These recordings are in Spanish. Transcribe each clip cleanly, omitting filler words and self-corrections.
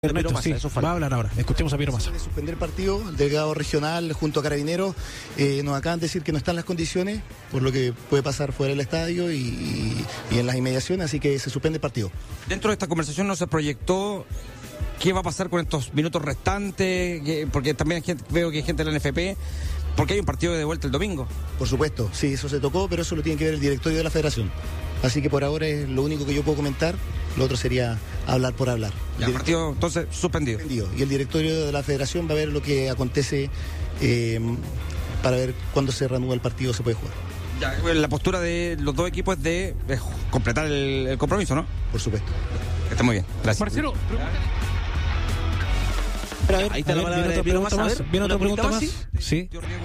Ernesto, Massa, sí, eso falta. va a hablar ahora. Escuchemos a Piero Massa. De suspender el partido, el delegado regional junto a Carabineros nos acaban de decir que no están las condiciones, por lo que puede pasar fuera del estadio y en las inmediaciones, así que se suspende el partido. Dentro de esta conversación no se proyectó qué va a pasar con estos minutos restantes, porque también veo que hay gente de la NFP, porque hay un partido de vuelta el domingo. Por supuesto, sí, eso se tocó, pero eso lo tiene que ver el directorio de la federación. Así que por ahora es lo único que yo puedo comentar, lo otro sería hablar por hablar. El partido entonces suspendido. Y el directorio de la federación va a ver lo que acontece para ver cuándo se reanuda el partido, se puede jugar. Ya, la postura de los dos equipos es de completar el compromiso, ¿no? Por supuesto. Está muy bien, gracias. Marcelo, Ahí está la palabra de Piero Massa. ¿Viene otra pregunta más? Sí.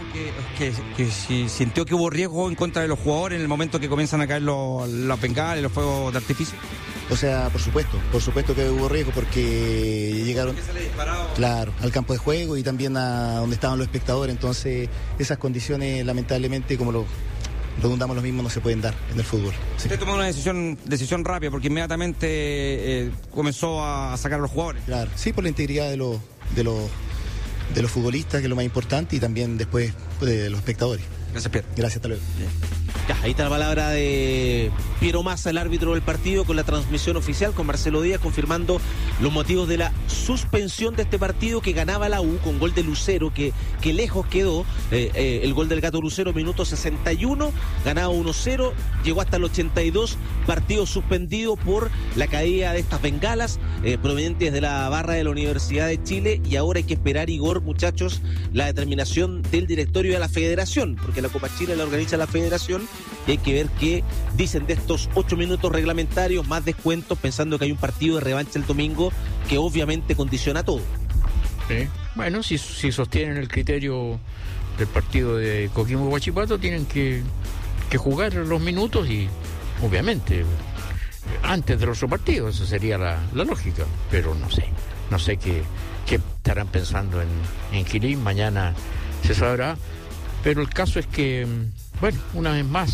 Que si sintió que hubo riesgo en contra de los jugadores en el momento que comienzan a caer los bengalas y los fuegos de artificio. O sea, por supuesto que hubo riesgo porque llegaron, claro, al campo de juego y también a donde estaban los espectadores, entonces esas condiciones lamentablemente, como lo redundamos lo mismo, no se pueden dar en el fútbol. Sí. Usted tomó una decisión rápida porque inmediatamente comenzó a sacar a los jugadores. Claro, sí, por la integridad de los futbolistas, que es lo más importante, y también después de los espectadores. Gracias, Pierre. Gracias, hasta luego. Ya, ahí está la palabra de Piero Massa, el árbitro del partido, con la transmisión oficial, con Marcelo Díaz confirmando los motivos de la suspensión de este partido, que ganaba la U con gol de Lucero, que lejos quedó. El gol del Gato Lucero, minuto 61, ganaba 1-0, llegó hasta el 82, partido suspendido por la caída de estas bengalas provenientes de la barra de la Universidad de Chile, y ahora hay que esperar, Igor, muchachos, la determinación del directorio de la federación, porque la Copa Chile la organiza la federación, y hay que ver qué dicen de estos 8 minutos reglamentarios más descuentos, pensando que hay un partido de revancha el domingo que obviamente condiciona todo. Sí. Bueno, si sostienen el criterio del partido de Coquimbo y Huachipato, tienen que jugar los minutos, y obviamente antes del otro partido, esa sería la lógica, pero no sé qué estarán pensando en Quilín, mañana se sabrá, pero el caso es que, bueno, una vez más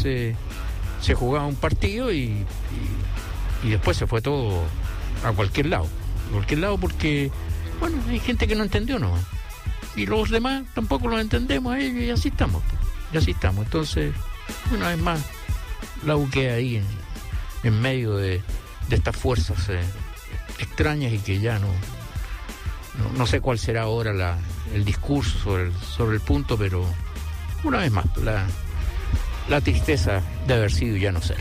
se jugaba un partido y después se fue todo a cualquier lado, porque, bueno, hay gente que no entendió, ¿no? Y los demás tampoco los entendemos, y así estamos. Entonces, una vez más, la U queda ahí en medio de estas fuerzas extrañas, y que ya no sé cuál será ahora el discurso sobre el punto, pero una vez más, la tristeza de haber sido ya no ser.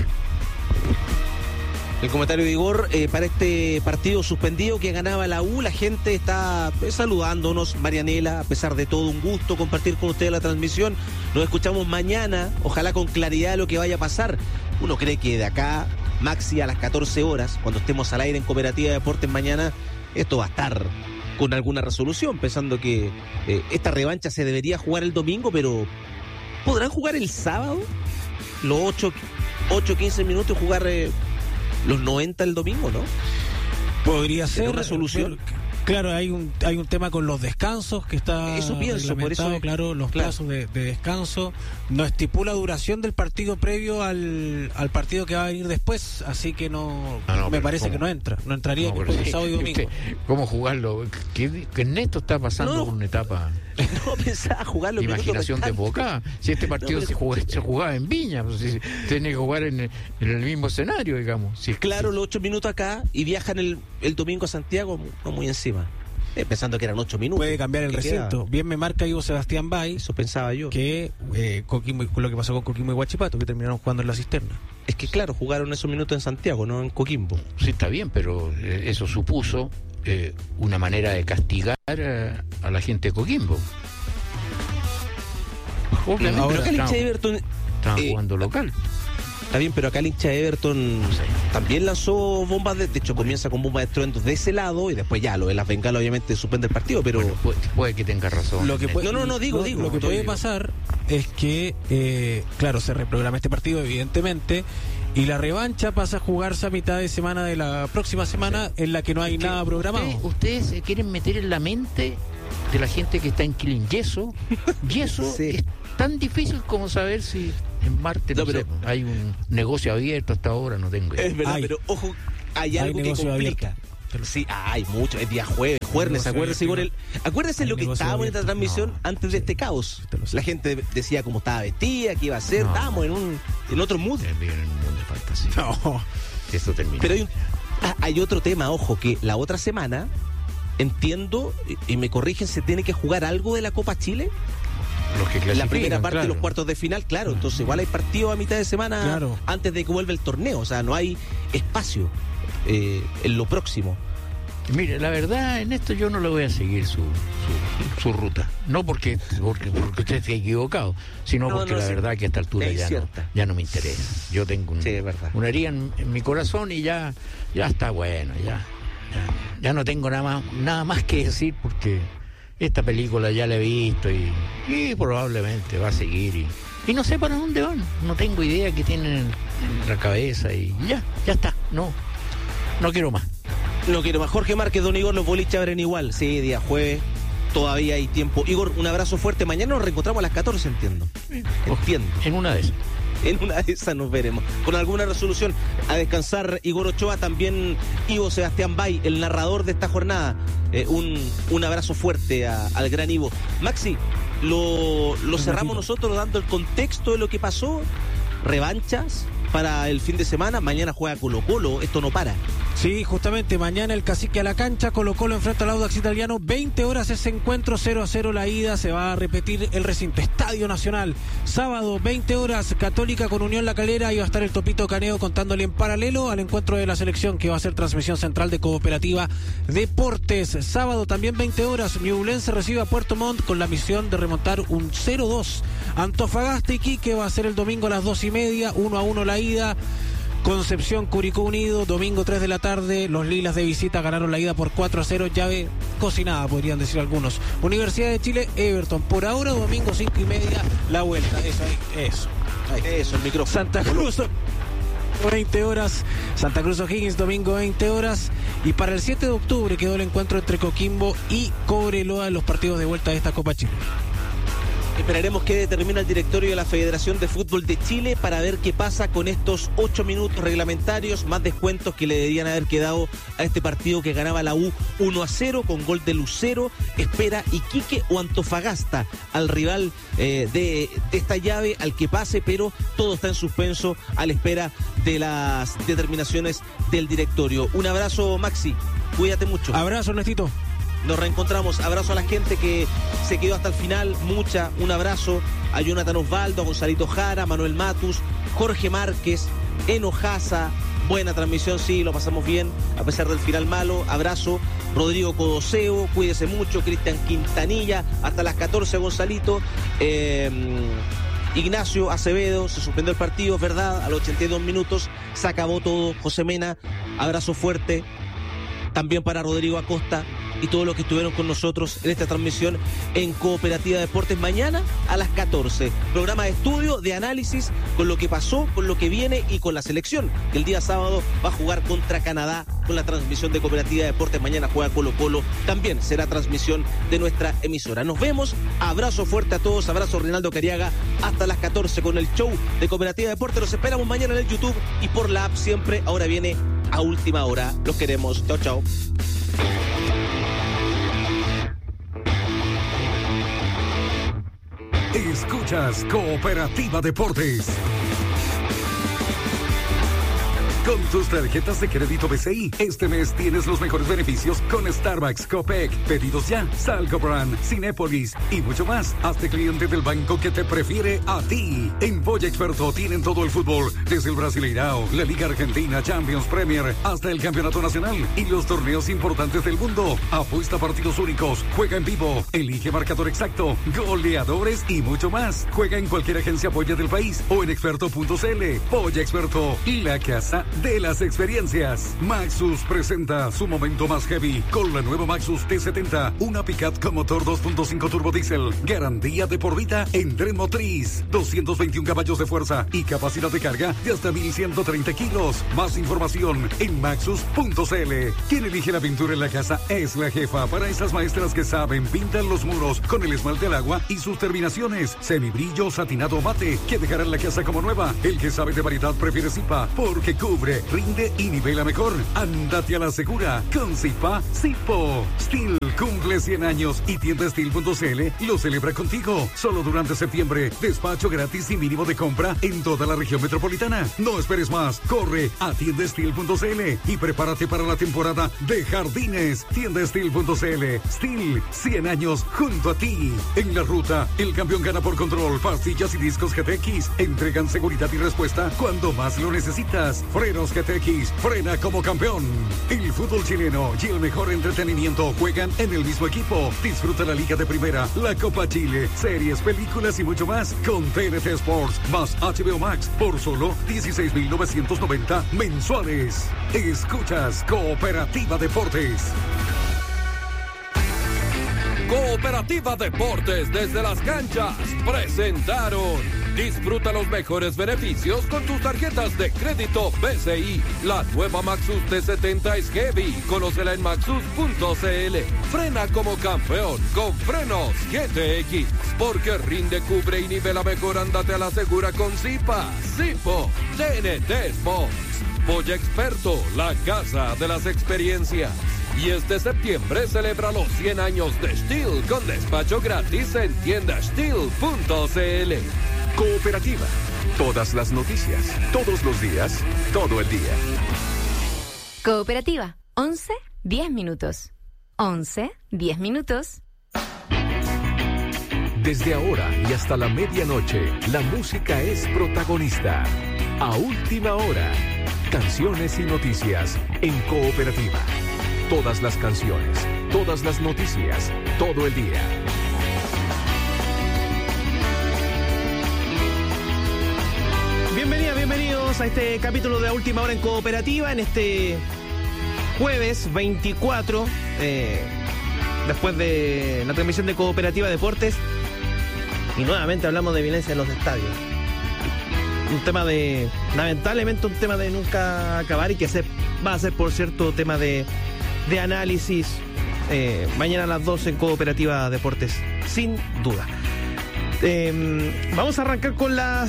El comentario de Igor para este partido suspendido que ganaba la U. La gente está saludándonos. Marianela, a pesar de todo, un gusto compartir con ustedes la transmisión. Nos escuchamos mañana, ojalá con claridad de lo que vaya a pasar. Uno cree que de acá, maxi a las 14 horas, cuando estemos al aire en Cooperativa de Deportes mañana, esto va a estar con alguna resolución, pensando que esta revancha se debería jugar el domingo, pero ¿podrán jugar el sábado? Los 8-15 minutos, jugar los 90 el domingo, ¿no? Podría ser una solución. Claro, hay un tema con los descansos que está eso pienso, por eso claro, los plazos de descanso. No estipula duración del partido previo al partido que va a venir después, así que me parece que no entraría después del sábado y domingo. ¿Cómo jugarlo? ¿Qué neto está pasando por una etapa? No pensaba jugarlo. Imaginación de Boca. Si este partido se jugaba en Viña, pues, si tiene que jugar en el mismo escenario, digamos. Claro, los 8 minutos acá y viajan el domingo a Santiago, no muy encima. Pensando que eran 8 minutos. Puede cambiar el recinto. Bien me marca Ivo Sebastián Bay. Eso pensaba yo. Que lo que pasó con Coquimbo y Huachipato, que terminaron jugando en la cisterna. Es que claro, jugaron esos minutos en Santiago, no en Coquimbo. Sí, está bien, pero eso supuso una manera de castigar a la gente de Coquimbo. Obviamente, pero acá el hincha de Everton estaban jugando local. Está bien, pero acá el hincha de Everton también lanzó bombas, de hecho comienza con bombas de estruendos de ese lado, y después ya lo de las bengalas obviamente suspende el partido, pero bueno, puede que tenga razón. Lo que puede, digo. Lo que puede pasar es que, claro, se reprograma este partido, evidentemente, y la revancha pasa a jugarse a mitad de semana de la próxima semana, en la que no hay nada programado. Ustedes quieren meter en la mente de la gente que está en Quilín yeso sí. Es tan difícil como saber si en Marte hay un negocio abierto hasta ahora, no tengo idea. Es verdad, pero ojo, hay algo que complica. Sí, hay mucho. Es día jueves. Acuérdese, Igor, acuérdese lo que estábamos en esta transmisión antes de este caos. La gente decía cómo estaba vestida, qué iba a hacer. Estábamos en otro mood. En un mundo de fantasía. No. Esto termina. Pero hay otro tema, ojo, que la otra semana, entiendo, y me corrigen, se tiene que jugar algo de la Copa Chile. Los que clasifican, la primera parte claro. de los cuartos de final, claro. Entonces igual hay partidos a mitad de semana antes de que vuelva el torneo. O sea, no hay espacio en lo próximo. Mire, la verdad, en esto yo no le voy a seguir su ruta. No porque usted esté equivocado, sino porque la verdad que a esta altura ya no me interesa. Yo tengo una herida en mi corazón y ya está bueno, ya no tengo nada más que decir, porque esta película ya la he visto y probablemente va a seguir y no sé para dónde van. No tengo idea qué tienen en la cabeza y ya está. No quiero más. No quiero más. Jorge Márquez, don Igor, los boliches abren igual. Sí, día jueves, todavía hay tiempo. Igor, un abrazo fuerte. Mañana nos reencontramos a las 14, entiendo. En una de esas. En una de esas nos veremos. Con alguna resolución a descansar Igor Ochoa, también Ivo Sebastián Bay, el narrador de esta jornada. Un abrazo fuerte al gran Ivo. Maxi, lo cerramos nosotros dando el contexto de lo que pasó. Revanchas para el fin de semana. Mañana juega Colo-Colo, esto no para. Sí, justamente mañana el Cacique a la cancha, Colo-Colo enfrenta al Audax Italiano, 20 horas ese encuentro, 0-0 la ida, se va a repetir el recinto, Estadio Nacional. Sábado, 20 horas, Católica con Unión La Calera, y va a estar el Topito Caneo contándole en paralelo al encuentro de la selección, que va a ser transmisión central de Cooperativa Deportes. Sábado también 20 horas, Ñublense recibe a Puerto Montt con la misión de remontar un 0-2. Antofagasta Iquique va a ser el domingo a las 2:30, 1-1 la ida. Concepción Curicó Unido, domingo 3 de la tarde, los Lilas de visita ganaron la ida por 4-0, llave cocinada podrían decir algunos. Universidad de Chile, Everton, por ahora domingo 5:30 la vuelta, eso, el micrófono. Santa Cruz, 20 horas, Santa Cruz O'Higgins, domingo 20 horas, y para el 7 de octubre quedó el encuentro entre Coquimbo y Cobreloa en los partidos de vuelta de esta Copa Chile. Esperaremos que determine el directorio de la Federación de Fútbol de Chile para ver qué pasa con estos 8 minutos reglamentarios, más descuentos que le deberían haber quedado a este partido que ganaba la U 1-0 con gol de Lucero. Espera Iquique o Antofagasta al rival de esta llave, al que pase, pero todo está en suspenso a la espera de las determinaciones del directorio. Un abrazo, Maxi, cuídate mucho. Abrazo, Ernestito. Nos reencontramos. Abrazo a la gente que se quedó hasta el final. Un abrazo a Jonathan Osvaldo, a Gonzalito Jara, Manuel Matus, Jorge Márquez, Enojaza. Buena transmisión, sí, lo pasamos bien, a pesar del final malo. Abrazo. Rodrigo Codoseo, cuídese mucho. Cristian Quintanilla, hasta las 14, Gonzalito. Ignacio Acevedo, se suspendió el partido, es verdad, a los 82 minutos. Se acabó todo. José Mena, abrazo fuerte. También para Rodrigo Acosta y todos los que estuvieron con nosotros en esta transmisión en Cooperativa Deportes. Mañana a las 14, programa de estudio, de análisis con lo que pasó, con lo que viene y con la selección, que el día sábado va a jugar contra Canadá con la transmisión de Cooperativa Deportes. Mañana juega Colo-Colo, también será transmisión de nuestra emisora. Nos vemos, abrazo fuerte a todos, abrazo Reinaldo Cariaga, hasta las 14 con el show de Cooperativa Deportes. Los esperamos mañana en el YouTube y por la app siempre. Ahora viene a última hora. Los queremos. Chao, chao. Escuchas Cooperativa Deportes. Con tus tarjetas de crédito BCI, este mes tienes los mejores beneficios con Starbucks, Copec, Pedidos Ya, Salco Brand, Cinépolis y mucho más. Hazte cliente del banco que te prefiere a ti. En Polla Experto tienen todo el fútbol, desde el Brasileirao, la Liga Argentina, Champions, Premier, hasta el Campeonato Nacional y los torneos importantes del mundo. Apuesta partidos únicos, juega en vivo, elige marcador exacto, goleadores y mucho más. Juega en cualquier agencia Polla del país o en experto.cl. Polla Experto, la casa de las experiencias. Maxus presenta su momento más heavy con la nueva Maxus T70, una pickup con motor 2.5 turbo diésel, garantía de por vida en tren motriz, 221 caballos de fuerza y capacidad de carga de hasta 1.130 kilos. Más información en maxus.cl. Quien elige la pintura en la casa es la jefa. Para esas maestras que saben, pintan los muros con el esmalte al agua y sus terminaciones semibrillo, satinado o mate, que dejarán la casa como nueva. El que sabe de variedad prefiere Zipa, porque cubre Cubre, rinde y nivela mejor. Ándate a la segura con Sipo. Steel cumple 100 años y tienda Steel.cl lo celebra contigo. Solo durante septiembre. Despacho gratis y mínimo de compra en toda la región metropolitana. No esperes más. Corre a tienda Steel.cl y prepárate para la temporada de jardines. Tienda Steel.cl. Steel, 100 años junto a ti. En la ruta, el campeón gana por control. Pastillas y discos GTX entregan seguridad y respuesta cuando más lo necesitas. Frenos GTX, frena como campeón. El fútbol chileno y el mejor entretenimiento juegan en el mismo equipo. Disfruta la Liga de Primera, la Copa Chile, series, películas y mucho más con TNT Sports más HBO Max por solo 16.990 mensuales. Escuchas Cooperativa Deportes. Cooperativa Deportes desde las canchas presentaron. Disfruta los mejores beneficios con tus tarjetas de crédito BCI. La nueva Maxus T70 es heavy. Conócela en maxus.cl. Frena como campeón con frenos GTX. Porque rinde, cubre y nivela mejor. Ándate a la segura con Sipo. TNT Sports. Polla Experto, la casa de las experiencias. Y este septiembre celebra los 100 años de Steel con despacho gratis en tienda Steel.cl. Cooperativa. Todas las noticias, todos los días, todo el día. Cooperativa. 11:10 minutos. 11:10 minutos. Desde ahora y hasta la medianoche, la música es protagonista. A última hora, canciones y noticias en Cooperativa. Todas las canciones, todas las noticias, todo el día. Bienvenidos a este capítulo de A Última Hora en Cooperativa, en este jueves 24, después de la transmisión de Cooperativa Deportes, y nuevamente hablamos de violencia en los estadios. Lamentablemente un tema de nunca acabar y que va a ser, por cierto, tema de análisis mañana a las 12 en Cooperativa Deportes, sin duda. Vamos a arrancar con la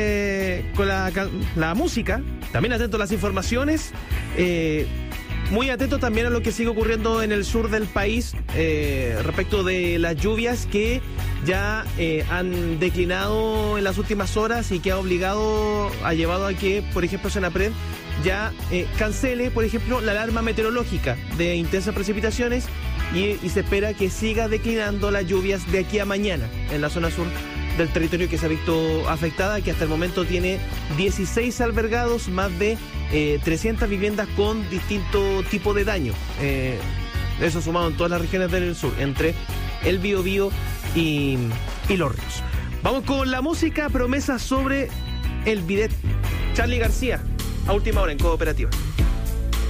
música, también atento a las informaciones, muy atento también a lo que sigue ocurriendo en el sur del país respecto de las lluvias que ya han declinado en las últimas horas y que ha llevado a que, por ejemplo, Senapred ya cancele, por ejemplo, la alarma meteorológica de intensas precipitaciones y se espera que siga declinando las lluvias de aquí a mañana en la zona sur del territorio que se ha visto afectada, que hasta el momento tiene 16 albergados, más de 300 viviendas con distinto tipo de daño. Eso sumado en todas las regiones del sur, entre el Biobío y Los Ríos. Vamos con la música, promesa sobre el bidet. Charly García, A Última Hora en Cooperativa.